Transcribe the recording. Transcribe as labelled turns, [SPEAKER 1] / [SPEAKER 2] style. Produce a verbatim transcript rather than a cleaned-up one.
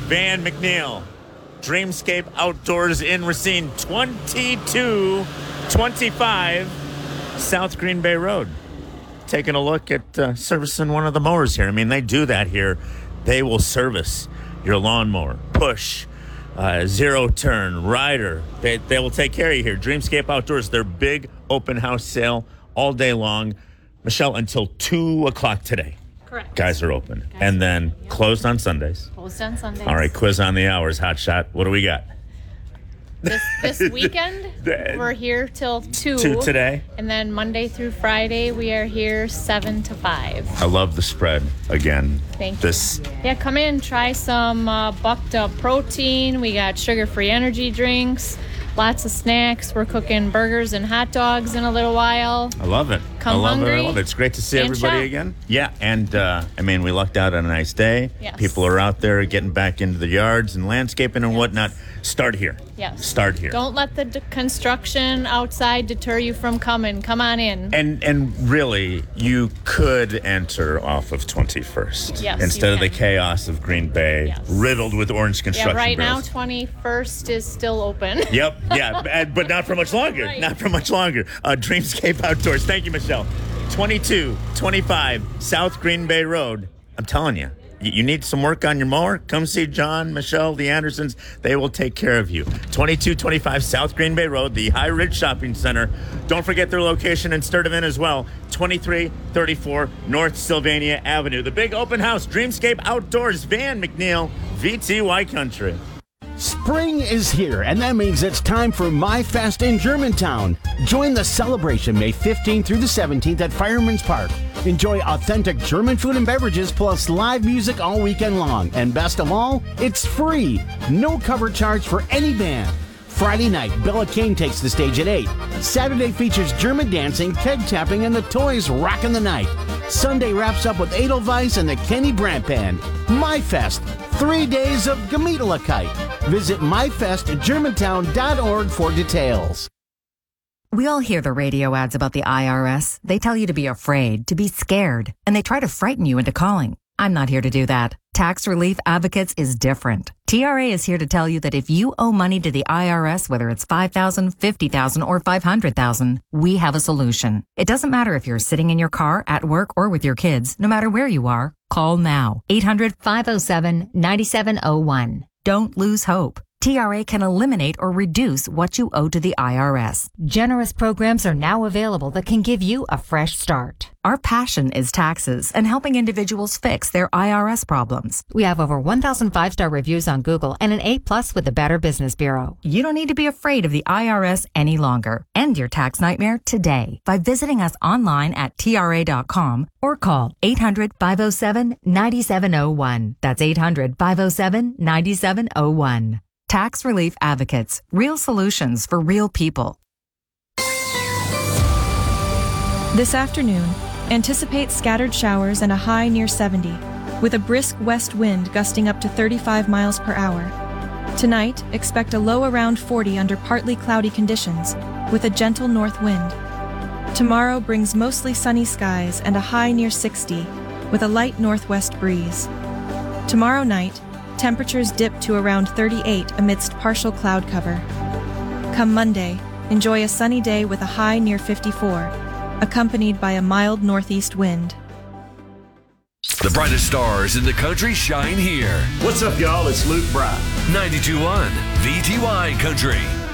[SPEAKER 1] Van McNeil. Dreamscape Outdoors in Racine, twenty-two twenty-five South Green Bay Road. Taking a look at uh, servicing one of the mowers here. I mean, they do that here. They will service your lawnmower, push, uh, zero turn, rider. They, they will take care of you here. Dreamscape Outdoors, their big open house sale all day long. Michelle, until two o'clock today.
[SPEAKER 2] Correct.
[SPEAKER 1] Guys are open.
[SPEAKER 2] Guys
[SPEAKER 1] and
[SPEAKER 2] are
[SPEAKER 1] then
[SPEAKER 2] open, yep.
[SPEAKER 1] Closed on Sundays.
[SPEAKER 2] Closed on Sundays.
[SPEAKER 1] All right, quiz on the hours, hot shot. What do we got?
[SPEAKER 2] This this weekend, we're here till two.
[SPEAKER 1] Two today.
[SPEAKER 2] And then Monday through Friday, we are here seven to five.
[SPEAKER 1] I love the spread again.
[SPEAKER 2] Thank
[SPEAKER 1] this.
[SPEAKER 2] you. Yeah, come in, try some uh, bucked up protein. We got sugar-free energy drinks, lots of snacks. We're cooking burgers and hot dogs in a little while.
[SPEAKER 1] I love it.
[SPEAKER 2] Come
[SPEAKER 1] I love
[SPEAKER 2] hungry
[SPEAKER 1] it. I love it. It's great to see
[SPEAKER 2] and
[SPEAKER 1] everybody
[SPEAKER 2] shop.
[SPEAKER 1] again. Yeah, and uh, I mean, we lucked out on a nice day.
[SPEAKER 2] Yes.
[SPEAKER 1] People are out there getting back into the yards and landscaping and
[SPEAKER 2] Yes.
[SPEAKER 1] whatnot. Start here.
[SPEAKER 2] Yes.
[SPEAKER 1] Start here.
[SPEAKER 2] Don't let the d- construction outside deter you from coming. Come on in.
[SPEAKER 1] And and really, you could enter off of twenty-first
[SPEAKER 2] Yes,
[SPEAKER 1] instead
[SPEAKER 2] you
[SPEAKER 1] of the
[SPEAKER 2] can.
[SPEAKER 1] chaos of Green Bay,
[SPEAKER 2] Yes.
[SPEAKER 1] riddled with orange construction.
[SPEAKER 2] Yeah, right now,
[SPEAKER 1] barrels.
[SPEAKER 2] twenty-first is still open.
[SPEAKER 1] Yep, yeah, and- but not for much longer.
[SPEAKER 2] Right.
[SPEAKER 1] Not for much longer. Uh, Dreamscape Outdoors. Thank you, Michelle. twenty-two twenty-five South Green Bay Road. I'm telling you, you you need some work on your mower? Come see John, Michelle, the Andersons. They will take care of you. twenty-two twenty-five South Green Bay Road, the High Ridge Shopping Center. Don't forget their location in Sturtevant as well. twenty-three thirty-four North Sylvania Avenue. The big open house, Dreamscape Outdoors, Van McNeil, V T Y Country.
[SPEAKER 3] Spring is here, and that means it's time for My Fest in Germantown. Join the celebration May fifteenth through the seventeenth at Fireman's Park. Enjoy authentic German food and beverages plus live music all weekend long. And best of all, it's free. No cover charge for any band. Friday night, Bella King takes the stage at eight. Saturday features German dancing, keg tapping, and the Toys rockin' the night. Sunday wraps up with Edelweiss and the Kenny Brandt Band. My Fest, three days of Gemütlichkeit. Visit my fest germantown dot org for details.
[SPEAKER 4] We all hear the radio ads about the I R S. They tell you to be afraid, to be scared, and they try to frighten you into calling. I'm not here to do that. Tax Relief Advocates is different. T R A is here to tell you that if you owe money to the I R S, whether it's five thousand dollars, fifty thousand dollars, or five hundred thousand dollars, we have a solution. It doesn't matter if you're sitting in your car, at work, or with your kids. No matter where you are, call now. eight hundred, five oh seven, nine seven oh one. Don't lose hope. T R A can eliminate or reduce what you owe to the I R S. Generous programs are now available that can give you a fresh start. Our passion is taxes and helping individuals fix their I R S problems. We have over one thousand five-star reviews on Google and an A plus with the Better Business Bureau. You don't need to be afraid of the I R S any longer. End your tax nightmare today by visiting us online at T R A dot com or call eight hundred, five oh seven, nine seven oh one. That's eight hundred, five oh seven, nine seven oh one. Tax Relief Advocates. Real solutions for real people.
[SPEAKER 5] This afternoon, anticipate scattered showers and a high near seventy, with a brisk west wind gusting up to thirty-five miles per hour. Tonight, expect a low around forty under partly cloudy conditions, with a gentle north wind. Tomorrow brings mostly sunny skies and a high near sixty, with a light northwest breeze. Tomorrow night, temperatures dip to around thirty-eight amidst partial cloud cover. Come Monday, enjoy a sunny day with a high near fifty-four, accompanied by a mild northeast wind.
[SPEAKER 6] The brightest stars in the country shine here.
[SPEAKER 7] What's up, y'all? It's Luke Bryan.
[SPEAKER 6] ninety-two point one V T Y Country.